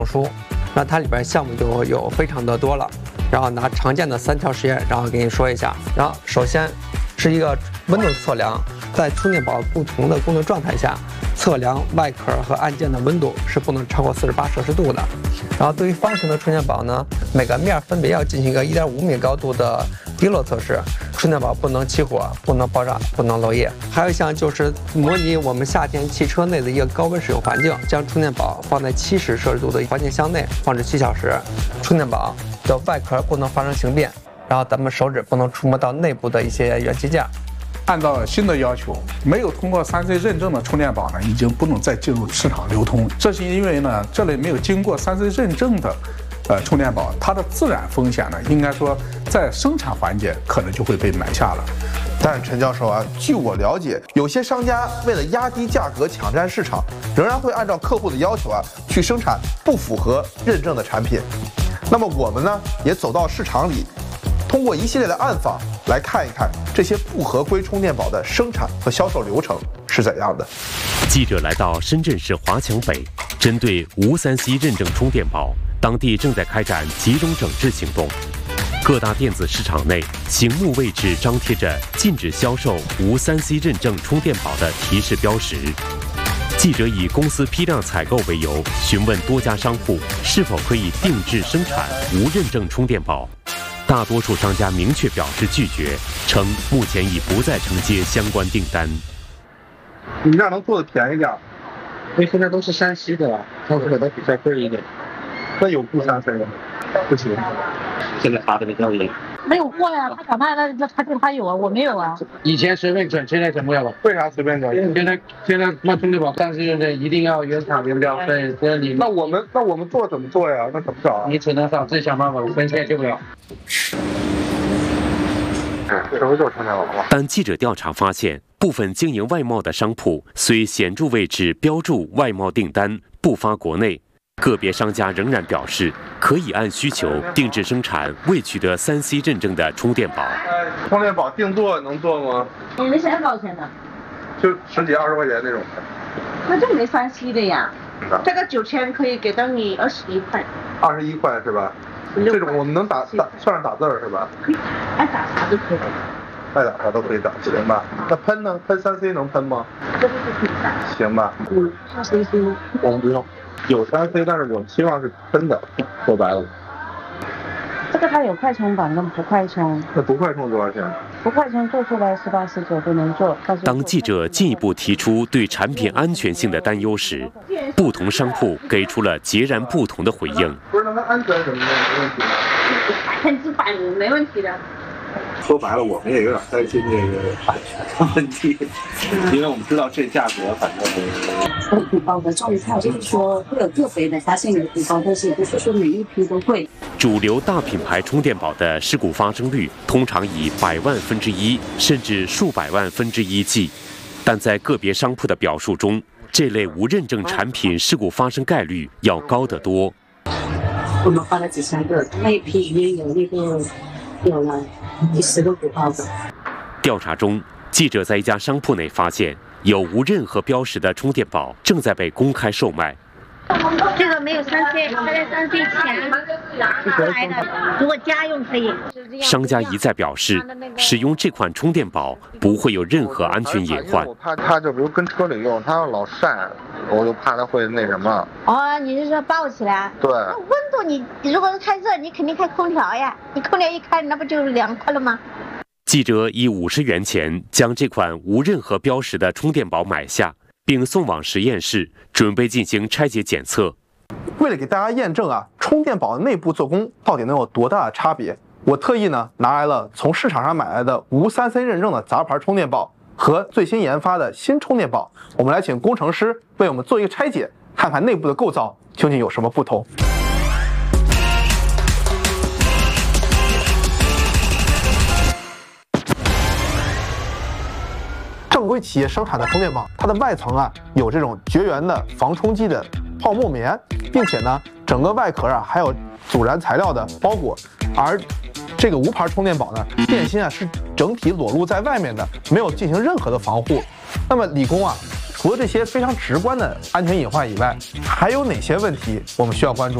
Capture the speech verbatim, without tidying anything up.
书，那它里边项目就有非常的多了。然后拿常见的三条实验，然后给你说一下。然后首先是一个温度测量，在充电宝不同的功能状态下，测量外壳和按键的温度是不能超过四十八摄氏度的。然后对于方形的充电宝呢，每个面分别要进行一个一点五米高度的滴落测试，充电宝不能起火，不能爆炸，不能漏液。还有一项就是模拟我们夏天汽车内的一个高温使用环境，将充电宝放在七十摄氏度的环境箱内放置七小时，充电宝的外壳不能发生形变，然后咱们手指不能触摸到内部的一些元器件。 按照新的要求，没有通过三 C 认证的充电宝呢，已经不能再进入市场流通。这是因为呢，这类没有经过三 C 认证的，呃，充电宝，它的自燃风险呢，应该说在生产环节可能就会被埋下了。 但是陈教授啊，据我了解，有些商家为了压低价格抢占市场，仍然会按照客户的要求啊，去生产不符合认证的产品。那么我们呢，也走到市场里，通过一系列的暗访来看一看这些不合规充电宝的生产和销售流程是怎样的。 记者来到深圳市华强北，针对无 三 C 认证充电宝，当地正在开展集中整治行动。各大电子市场内醒目位置张贴着禁止销售无 三 C 认证充电宝的提示标识。记者以公司批量采购为由，询问多家商户是否可以定制生产无认证充电宝。大多数商家明确表示拒绝，称目前已不再承接相关订单。 你们这样能做的便宜点？ 因为现在都是山西的了，它可能比较贵一点。 那有不山西的？不行， 现在发的比较严。 没有货呀，他搞卖那那他就他有啊，我没有啊。 以前随便整，现在整不了了。 为啥随便整？ 现在现在卖充电宝，但是认证一定要原厂原标，对，这你那我们那我们做怎么做呀？那怎么找？ 你只能找自己想办法，分现在救不了。 这回就是充电宝了。 但记者调查发现，部分经营外贸的商铺虽显著位置标注外贸订单不发国内，个别商家仍然表示可以按需求定制生产未取得 三 C 认证的充电宝。 充电宝定做能做吗？ 你们现在多少钱呢？ 就十几二十块钱那种。 那这没三 C 的呀。 嗯、 这个九千可以给到你二十一块。 二十一块是吧？这种我们能打打算上打字是吧？ 可以，爱打啥都可以。 爱打啥都可以打，行吧？那喷呢？喷三 C 能喷吗？ 这个是可以打。 行吧。 嗯，二十一 C 吗？ 我们不用，有三 C， 但是我们希望是喷的。说白了。 这个它有快充版跟不快充。 那不快充多少钱？ 不快充做出来十八十九都能做。 当记者进一步提出对产品安全性的担忧时，不同商铺给出了截然不同的回应。 不是，那它安全什么的没问题吗？ 百分之百没问题的。 说白了，我们也有点担心这个安全问题，因为我们知道这价格反正有鼓包的状态，就是说会有个别的发现有鼓包，但是不是说每一批都会。 主流大品牌充电宝的事故发生率通常以百万分之一甚至数百万分之一计，但在个别商铺的表述中，这类无认证产品事故发生概率要高得多。 我们发了几千个，那一批里面有那个有了几十个鼓包的。 调查中，记者在一家商铺内发现，有无任何标识的充电宝正在被公开售卖。 这个没有三 C， 它在三 C 前来的，如果家用可以。 商家一再表示，使用这款充电宝不会有任何安全隐患。 我怕它就比如跟车里用，它要老晒，我就怕它会那什么。 哦，你是说爆起来？ 对。 那温度你如果是太热，你肯定开空调呀，你空调一开，那不就凉快了吗？ 记者以五十元钱将这款无任何标识的充电宝买下，并送往实验室，准备进行拆解检测。 为了给大家验证啊，充电宝的内部做工到底能有多大的差别，我特意呢拿来了从市场上买来的无 三 C 认证的杂牌充电宝和最新研发的新充电宝，我们来请工程师为我们做一个拆解，看看内部的构造究竟有什么不同。正规企业生产的充电宝，它的外层啊有这种绝缘的防冲击的泡沫棉，并且呢整个外壳啊还有阻燃材料的包裹，而这个无牌充电宝呢，电芯啊是整体裸露在外面的，没有进行任何的防护。那么理工啊除了这些非常直观的安全隐患以外，还有哪些问题我们需要关注？